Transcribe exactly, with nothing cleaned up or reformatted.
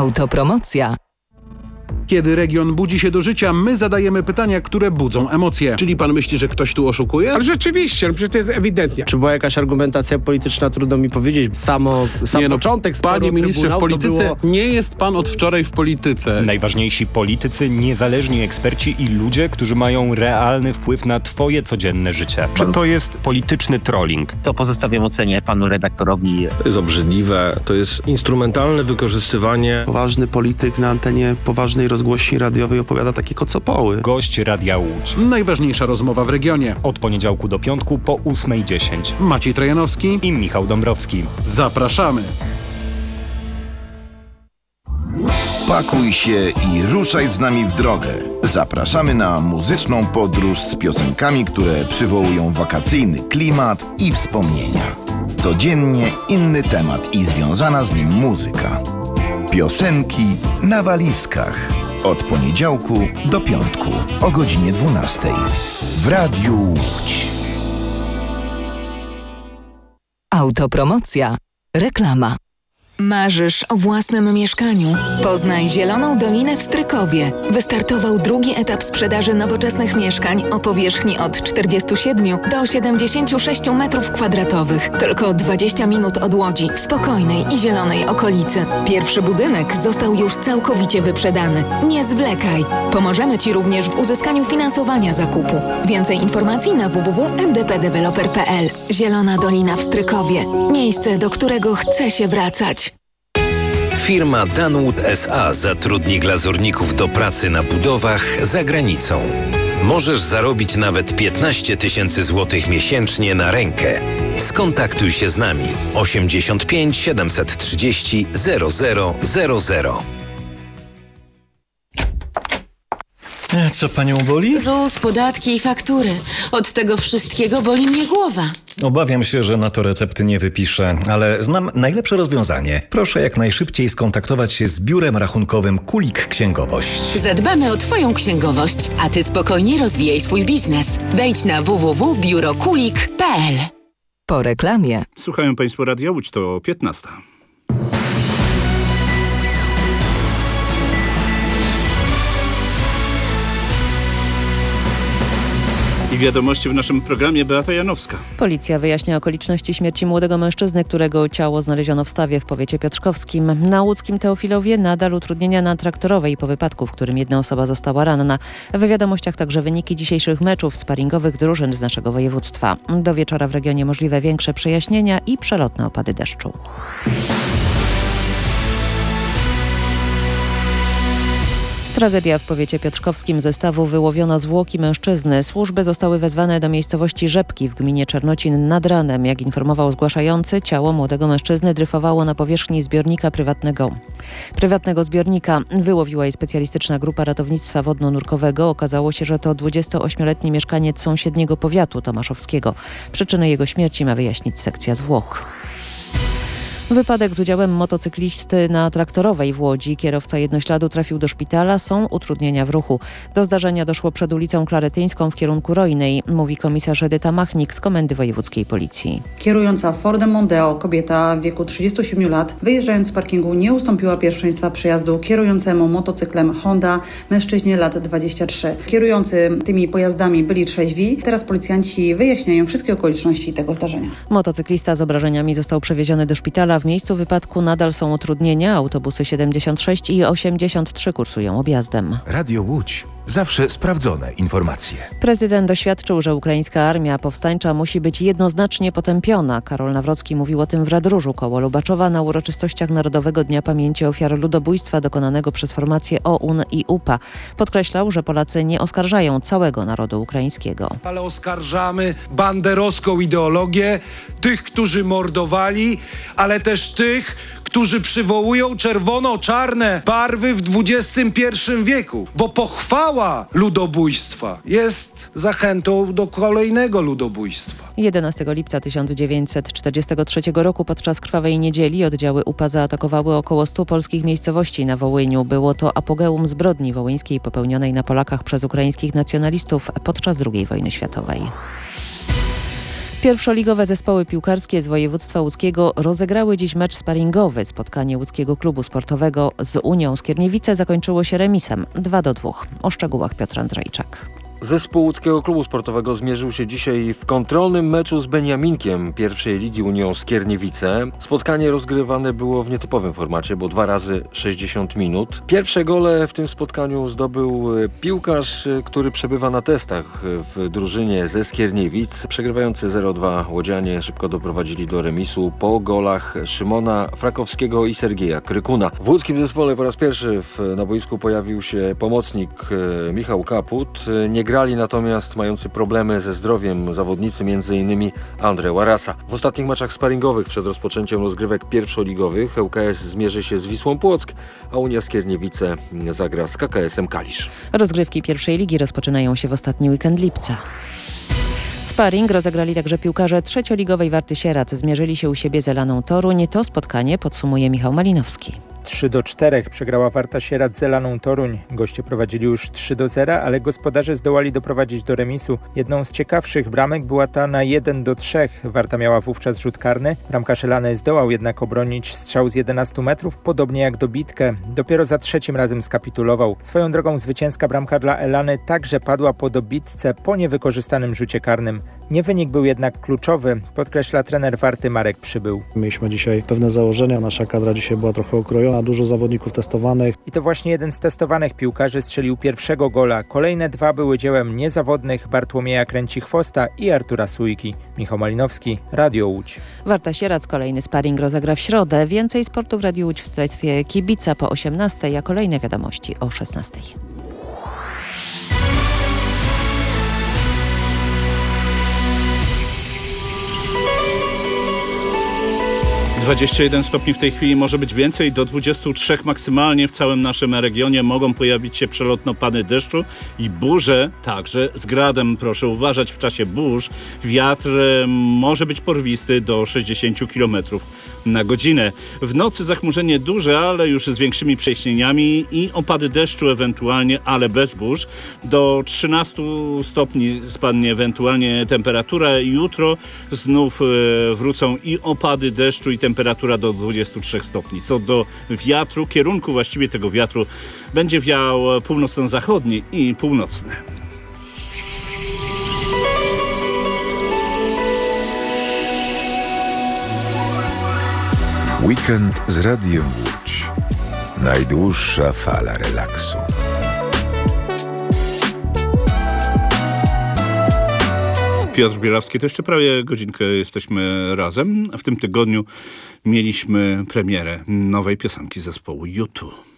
Autopromocja. Kiedy region budzi się do życia, my zadajemy pytania, które budzą emocje. Czyli pan myśli, że ktoś tu oszukuje? Ale rzeczywiście, no przecież to jest ewidentnie. Czy była jakaś argumentacja polityczna, trudno mi powiedzieć. Samo, sam nie no, początek sporu, panie ministrze, w polityce było... nie jest pan od wczoraj w polityce. Najważniejsi politycy, niezależni eksperci i ludzie, którzy mają realny wpływ na twoje codzienne życie. Czy to jest polityczny trolling? To pozostawiam ocenie panu redaktorowi. To jest obrzydliwe, to jest instrumentalne wykorzystywanie. Poważny polityk na antenie poważnej rozgłośni radiowej opowiada takie kocopoły. Gość Radia Łódź. Najważniejsza rozmowa w regionie. Od poniedziałku do piątku po ósmej dziesięć. Maciej Trojanowski I Michał Dąbrowski. Zapraszamy. Pakuj się i ruszaj z nami w drogę. Zapraszamy na muzyczną podróż z piosenkami, które przywołują wakacyjny klimat i wspomnienia. Codziennie inny temat i związana z nim muzyka. Piosenki na walizkach. Od poniedziałku do piątku o godzinie dwunastej. W Radiu Łódź. Autopromocja. Reklama. Marzysz o własnym mieszkaniu? Poznaj Zieloną Dolinę w Strykowie. Wystartował drugi etap sprzedaży nowoczesnych mieszkań o powierzchni od czterdziestu siedmiu do siedemdziesięciu sześciu metrów kwadratowych. Tylko dwadzieścia minut od Łodzi, w spokojnej i zielonej okolicy. Pierwszy budynek został już całkowicie wyprzedany. Nie zwlekaj! Pomożemy Ci również w uzyskaniu finansowania zakupu. Więcej informacji na w w w kropka m d p developer kropka p l. Zielona Dolina w Strykowie. Miejsce, do którego chce się wracać. Firma Danwood S A zatrudni glazurników do pracy na budowach za granicą. Możesz zarobić nawet piętnaście tysięcy złotych miesięcznie na rękę. Skontaktuj się z nami osiemdziesiąt pięć siedemset trzydzieści zero zero zero zero. Co panią boli? ZUS, podatki i faktury. Od tego wszystkiego boli mnie głowa. Obawiam się, że na to recepty nie wypiszę, ale znam najlepsze rozwiązanie. Proszę jak najszybciej skontaktować się z biurem rachunkowym Kulik Księgowość. Zadbamy o twoją księgowość, a ty spokojnie rozwijaj swój biznes. Wejdź na w w w kropka biuro kulik kropka p l. Po reklamie. Słuchają państwo Radia Łódź, to piętnasta. I wiadomości w naszym programie Beata Janowska. Policja wyjaśnia okoliczności śmierci młodego mężczyzny, którego ciało znaleziono w Stawie w powiecie piotrkowskim. Na łódzkim Teofilowie nadal utrudnienia na Traktorowej po wypadku, w którym jedna osoba została ranna. W wiadomościach także wyniki dzisiejszych meczów sparingowych drużyn z naszego województwa. Do wieczora w regionie możliwe większe przejaśnienia i przelotne opady deszczu. Tragedia w powiecie piotrkowskim. Ze Stawu wyłowiono zwłoki mężczyzny. Służby zostały wezwane do miejscowości Rzepki w gminie Czernocin nad ranem. Jak informował zgłaszający, ciało młodego mężczyzny dryfowało na powierzchni zbiornika prywatnego. Prywatnego zbiornika wyłowiła je specjalistyczna grupa ratownictwa wodno-nurkowego. Okazało się, że to dwudziestoośmioletni mieszkaniec sąsiedniego powiatu tomaszowskiego. Przyczynę jego śmierci ma wyjaśnić sekcja zwłok. Wypadek z udziałem motocyklisty na Traktorowej w Łodzi. Kierowca jednośladu trafił do szpitala. Są utrudnienia w ruchu. Do zdarzenia doszło przed ulicą Klaretyńską w kierunku Rojnej, mówi komisarz Edyta Machnik z Komendy Wojewódzkiej Policji. Kierująca Fordem Mondeo, kobieta w wieku trzydziestu siedmiu lat, wyjeżdżając z parkingu nie ustąpiła pierwszeństwa przejazdu kierującemu motocyklem Honda, mężczyźnie lat dwudziestu trzech. Kierujący tymi pojazdami byli trzeźwi. Teraz policjanci wyjaśniają wszystkie okoliczności tego zdarzenia. Motocyklista z obrażeniami został przewieziony do szpitala. W miejscu wypadku nadal są utrudnienia. Autobusy siedemdziesiąt sześć i osiemdziesiąt trzy kursują objazdem. Radio Łódź. Zawsze sprawdzone informacje. Prezydent oświadczył, że ukraińska armia powstańcza musi być jednoznacznie potępiona. Karol Nawrocki mówił o tym w Radróżu koło Lubaczowa na uroczystościach Narodowego Dnia Pamięci Ofiar Ludobójstwa dokonanego przez formacje O U N i U P A. Podkreślał, że Polacy nie oskarżają całego narodu ukraińskiego. Ale oskarżamy banderowską ideologię, tych, którzy mordowali, ale też tych, którzy przywołują czerwono-czarne barwy w dwudziestym pierwszym wieku, bo pochwała ludobójstwa jest zachętą do kolejnego ludobójstwa. jedenastego lipca tysiąc dziewięćset czterdziestego trzeciego roku podczas Krwawej Niedzieli oddziały U P A zaatakowały około stu polskich miejscowości na Wołyniu. Było to apogeum zbrodni wołyńskiej popełnionej na Polakach przez ukraińskich nacjonalistów podczas drugiej wojny światowej. Pierwszoligowe zespoły piłkarskie z województwa łódzkiego rozegrały dziś mecz sparingowy. Spotkanie łódzkiego klubu sportowego z Unią Skierniewice zakończyło się remisem dwa do dwóch. O szczegółach Piotr Andrzejczak. Zespół łódzkiego klubu sportowego zmierzył się dzisiaj w kontrolnym meczu z Beniaminkiem pierwszej ligi Unią Skierniewice. Spotkanie rozgrywane było w nietypowym formacie, bo dwa razy sześćdziesiąt minut. Pierwsze gole w tym spotkaniu zdobył piłkarz, który przebywa na testach w drużynie ze Skierniewic. Przegrywający zero dwa łodzianie szybko doprowadzili do remisu po golach Szymona Frakowskiego i Sergieja Krykuna. W łódzkim zespole po raz pierwszy w, na boisku pojawił się pomocnik Michał Kaput. Nie grali natomiast mający problemy ze zdrowiem zawodnicy, między innymi Andrzej Łarasa. W ostatnich meczach sparingowych przed rozpoczęciem rozgrywek pierwszoligowych L K S zmierzy się z Wisłą Płock, a Unia Skierniewice zagra z K K S-em Kalisz. Rozgrywki pierwszej ligi rozpoczynają się w ostatni weekend lipca. Sparing rozegrali także piłkarze trzecioligowej Warty Sierac. Zmierzyli się u siebie z Elaną Toruń. To spotkanie podsumuje Michał Malinowski. trzy do czterech przegrała Warta Sierac z Elaną Toruń. Goście prowadzili już trzy do zera, ale gospodarze zdołali doprowadzić do remisu. Jedną z ciekawszych bramek była ta na jeden do trzech. Warta miała wówczas rzut karny. Bramkarz Elany zdołał jednak obronić strzał z jedenastu metrów, podobnie jak dobitkę. Dopiero za trzecim razem skapitulował. Swoją drogą zwycięska bramka dla Elany także padła po dobitce po niewykorzystanym rzucie karnym. Nie wynik był jednak kluczowy, podkreśla trener Warty Marek Przybył. Mieliśmy dzisiaj pewne założenia, nasza kadra dzisiaj była trochę okrojona, dużo zawodników testowanych. I to właśnie jeden z testowanych piłkarzy strzelił pierwszego gola. Kolejne dwa były dziełem niezawodnych Bartłomieja Kręci-Chwosta i Artura Sujki. Michał Malinowski, Radio Łódź. Warta Sierac kolejny sparing rozegra w środę. Więcej sportu w Radiu Łódź w strefie kibica po osiemnastej, a kolejne wiadomości o szesnastej. dwadzieścia jeden stopni w tej chwili, może być więcej, do dwudziestu trzech maksymalnie w całym naszym regionie. Mogą pojawić się przelotne opady deszczu i burze, także z gradem. Proszę uważać w czasie burz. Wiatr może być porwisty do sześćdziesięciu kilometrów na godzinę. W nocy zachmurzenie duże, ale już z większymi przejaśnieniami i opady deszczu ewentualnie, ale bez burz. Do trzynastu stopni spadnie ewentualnie temperatura. Jutro znów wrócą i opady deszczu i temperatura do dwudziestu trzech stopni. Co do wiatru, kierunku właściwie tego wiatru będzie wiał północno-zachodni i północny. Weekend z Radiem Łódź. Najdłuższa fala relaksu. Piotr Bielawski, to jeszcze prawie godzinkę jesteśmy razem. W tym tygodniu mieliśmy premierę nowej piosenki zespołu U dwa.